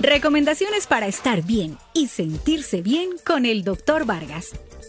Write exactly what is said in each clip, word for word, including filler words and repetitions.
Recomendaciones para estar bien y sentirse bien con el doctor Vargas.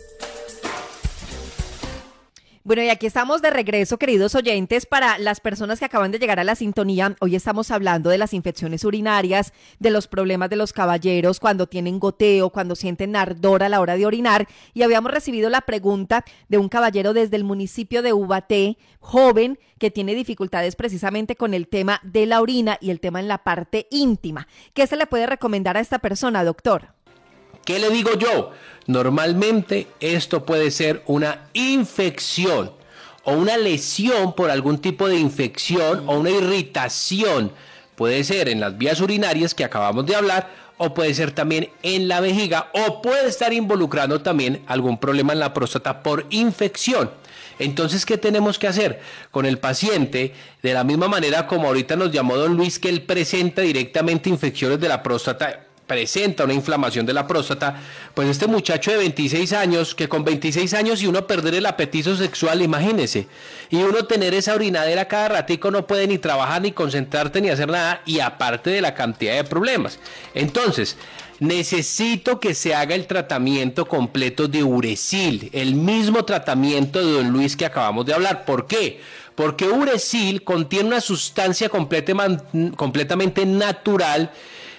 Bueno, y aquí estamos de regreso, queridos oyentes, para las personas que acaban de llegar a la sintonía. Hoy estamos hablando de las infecciones urinarias, de los problemas de los caballeros cuando tienen goteo, cuando sienten ardor a la hora de orinar. Y habíamos recibido la pregunta de un caballero desde el municipio de Ubaté, joven, que tiene dificultades precisamente con el tema de la orina y el tema en la parte íntima. ¿Qué se le puede recomendar a esta persona, doctor? ¿Qué le digo yo? Normalmente esto puede ser una infección o una lesión por algún tipo de infección o una irritación. Puede ser en las vías urinarias que acabamos de hablar o puede ser también en la vejiga o puede estar involucrando también algún problema en la próstata por infección. Entonces, ¿qué tenemos que hacer con el paciente? De la misma manera como ahorita nos llamó don Luis, que él presenta directamente infecciones de la próstata, presenta una inflamación de la próstata, pues este muchacho de veintiséis años, que con veintiséis años y uno perder el apetito sexual, imagínese, y uno tener esa orinadera cada ratico, no puede ni trabajar, ni concentrarte, ni hacer nada, y aparte de la cantidad de problemas. Entonces, necesito que se haga el tratamiento completo de Uresil, el mismo tratamiento de don Luis que acabamos de hablar. ¿Por qué? Porque Uresil contiene una sustancia completamente natural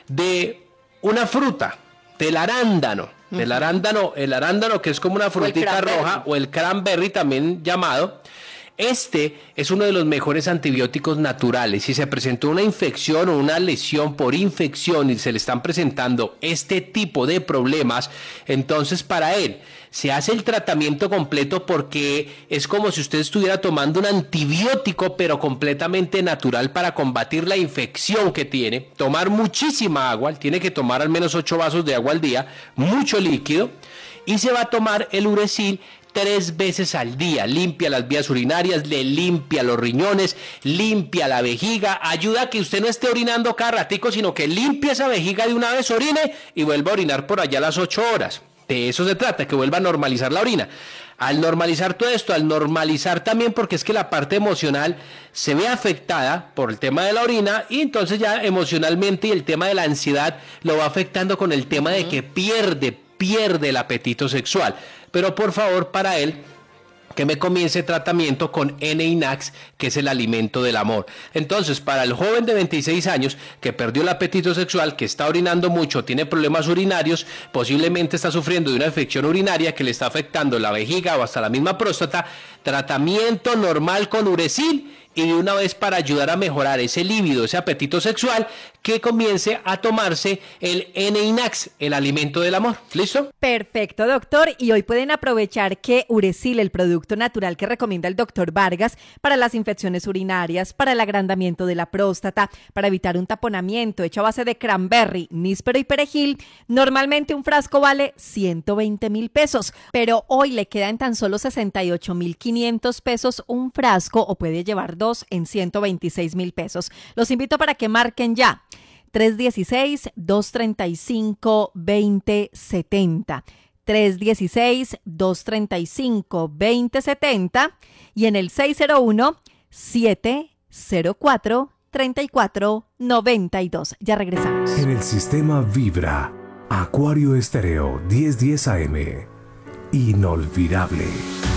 de una fruta, del arándano, uh-huh. del arándano, el arándano que es como una frutita roja, o el cranberry también llamado. Este es uno de los mejores antibióticos naturales. Si se presentó una infección o una lesión por infección y se le están presentando este tipo de problemas, entonces para él se hace el tratamiento completo, porque es como si usted estuviera tomando un antibiótico, pero completamente natural, para combatir la infección que tiene. Tomar muchísima agua, tiene que tomar al menos ocho vasos de agua al día, mucho líquido, y se va a tomar el Uresil tres veces al día. Limpia las vías urinarias, le limpia los riñones, limpia la vejiga, ayuda a que usted no esté orinando cada ratico, sino que limpie esa vejiga de una vez, orine y vuelva a orinar por allá a las ocho horas. De eso se trata, que vuelva a normalizar la orina. Al normalizar todo esto, al normalizar también, porque es que la parte emocional se ve afectada por el tema de la orina, y entonces ya emocionalmente y el tema de la ansiedad lo va afectando con el tema de que pierde, pierde el apetito sexual. Pero por favor, para él, que me comience tratamiento con N-Inax, que es el alimento del amor. Entonces, para el joven de veintiséis años que perdió el apetito sexual, que está orinando mucho, tiene problemas urinarios, posiblemente está sufriendo de una infección urinaria que le está afectando la vejiga o hasta la misma próstata, tratamiento normal con Uresil, y de una vez, para ayudar a mejorar ese líbido, ese apetito sexual, que comience a tomarse el N-Inax, el alimento del amor. ¿Listo? Perfecto, doctor. Y hoy pueden aprovechar que Uresil, el producto natural que recomienda el doctor Vargas para las infecciones urinarias, para el agrandamiento de la próstata, para evitar un taponamiento, hecho a base de cranberry, níspero y perejil, normalmente un frasco vale ciento veinte mil pesos, pero hoy le queda en tan solo sesenta y ocho mil quinientos pesos un frasco, o puede llevar dos en ciento veintiséis mil pesos. Los invito para que marquen ya tres uno seis, dos tres cinco, dos cero siete cero, tres uno seis, dos tres cinco, dos cero siete cero y en el seis cero uno, siete cero cuatro, tres cuatro nueve dos. Ya regresamos. En el sistema Vibra, Acuario Estéreo diez diez A M. Inolvidable.